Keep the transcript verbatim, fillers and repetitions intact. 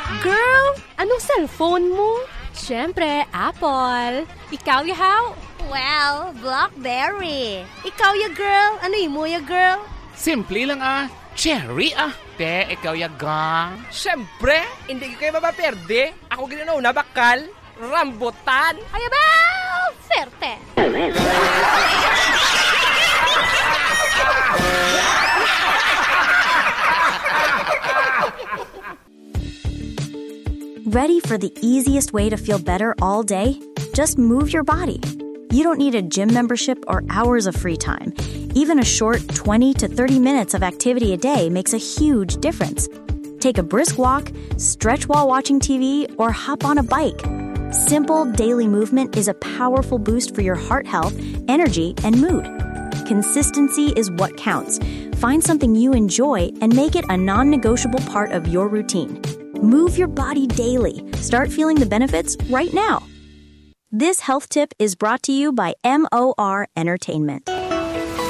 Girl, anong cellphone mo? Siyempre, Apple. Ikaw, yahaw? Well, Blackberry. Ikaw ya girl, ano mo ya girl? Simple lang ah. Cherry ah. Te, ikaw ya gang. Siyempre, hindi ko kayo mapaperde. Ako ginanaw na bakal. Rambutan. Ayabaw! Ferte. Ready for the easiest way to feel better all day? Just move your body. You don't need a gym membership or hours of free time. Even a short twenty to thirty minutes of activity a day makes a huge difference. Take a brisk walk, stretch while watching T V, or hop on a bike. Simple daily movement is a powerful boost for your heart health, energy, and mood. Consistency is what counts. Find something you enjoy and make it a non-negotiable part of your routine. Move your body daily. Start feeling the benefits right now. This health tip is brought to you by M O R Entertainment.